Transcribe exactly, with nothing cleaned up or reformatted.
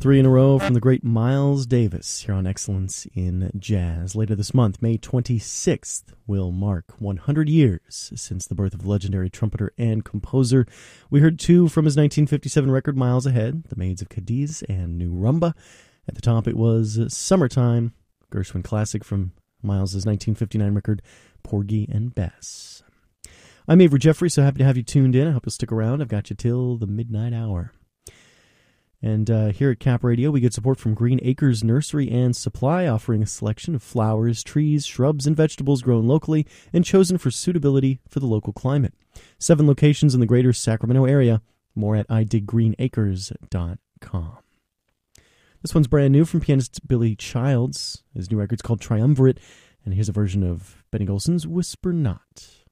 Three in a row from the great Miles Davis here on Excellence in Jazz. Later this month, May twenty-sixth, will mark one hundred years since the birth of the legendary trumpeter and composer. We heard two from his nineteen fifty-seven record, Miles Ahead, The Maids of Cadiz and New Rumba. At the top, it was Summertime, Gershwin classic from Miles' nineteen fifty-nine record, Porgy and Bess. I'm Avery Jeffrey, so happy to have you tuned in. I hope you'll stick around. I've got you till the midnight hour. And uh, here at Cap Radio, we get support from Green Acres Nursery and Supply, offering a selection of flowers, trees, shrubs, and vegetables grown locally and chosen for suitability for the local climate. Seven locations in the greater Sacramento area. More at i dig green acres dot com. This one's brand new from pianist Billy Childs. His new record's called Triumvirate, and here's a version of Benny Golson's Whisper Not.